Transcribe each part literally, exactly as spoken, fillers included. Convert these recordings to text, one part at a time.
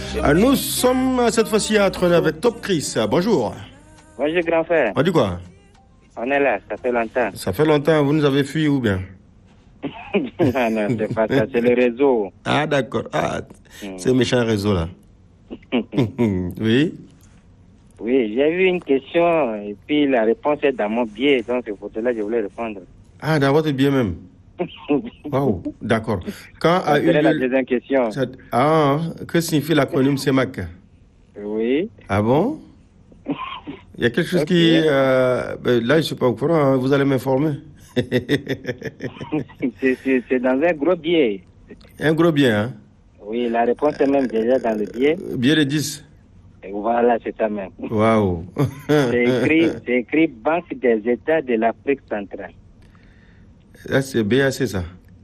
Ah, nous sommes cette fois-ci à Trône avec Top Chris. Bonjour. Bonjour grand frère. On dit quoi? On est là, ça fait longtemps. Ça fait longtemps, vous nous avez fui ou bien? Non, non, c'est pas ça, c'est le réseau. Ah d'accord, ah, Mm. c'est un méchant réseau là. Oui. Oui, j'ai vu une question et puis la réponse est dans mon biais, donc c'est pour cela que je voulais répondre. Ah, dans votre bien même. Waouh, d'accord. Quand a eu Quelle est la lieu- deuxième question? ça- Ah, que signifie l'acronyme C E M A C? Oui. Ah bon? Il y a quelque chose Ok. qui... euh, ben, là, je ne suis pas au courant, hein, vous allez m'informer. c'est, c'est, c'est dans un gros biais. Un gros bien, hein? Oui, la réponse est même déjà dans le biais. Bien de dix. Et voilà, c'est ça même. Waouh. C'est écrit, c'est écrit Banque des États de l'Afrique centrale. Là, c'est B A C, ça.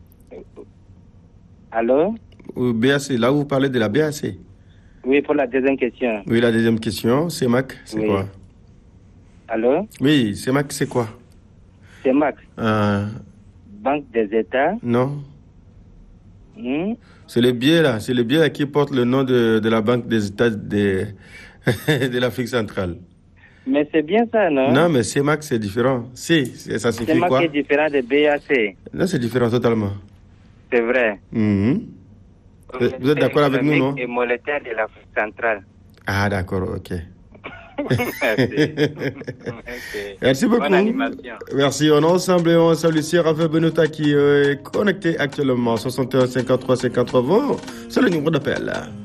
Allô? Ou B A C, là, vous parlez de la B A C. Oui, pour la deuxième question. Oui, la deuxième question, C E M A C, c'est Oui. quoi? Allô? Oui, C E M A C, c'est quoi? C'est Max, Euh, Banque des États. non. Hmm? C'est le biais, là. C'est le biais là, qui porte le nom de, de la Banque des États de, de l'Afrique centrale. Mais c'est bien ça, non? Non, mais C E M A C, c'est différent. C, c'est- ça C'est signifie Max quoi? qui est différent de B A C. Non, c'est différent totalement. C'est vrai. Mhm. Vous vous êtes d'accord avec nous, non? Et monétaire de l'Afrique centrale. Ah, d'accord, ok. Merci. Ok. Merci beaucoup. Bonne animation. Merci. On est ensemble et on salue ici Raphaël Benota qui est connecté actuellement. soixante et un cinquante-trois cinquante-trois. C'est le numéro d'appel.